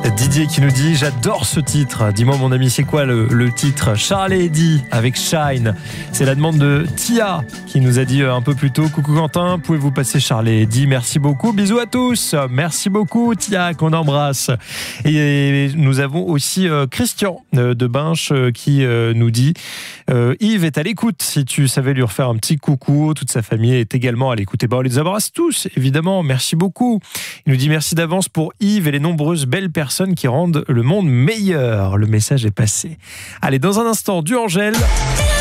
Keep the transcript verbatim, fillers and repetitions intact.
Didier qui nous dit « J'adore ce titre. Dis-moi mon ami, c'est quoi le, le titre ?» Charles et Eddie avec Shine. C'est la demande de Tia qui nous a dit un peu plus tôt « Coucou Quentin, pouvez-vous passer Charles et Eddie ?» Merci beaucoup. Bisous à tous. Merci beaucoup Tia qu'on embrasse. Et nous avons aussi Christian de Binche qui nous dit euh, « Yves est à l'écoute. Si tu savais lui refaire un petit coucou, toute sa famille est également à l'écoute. » Et ben on les embrasse tous, évidemment. Merci beaucoup. Il nous dit « Merci d'avance pour Yves et les nombreuses belles personnes qui rendent le monde meilleur. » Le message est passé. Allez, dans un instant, du Angèle.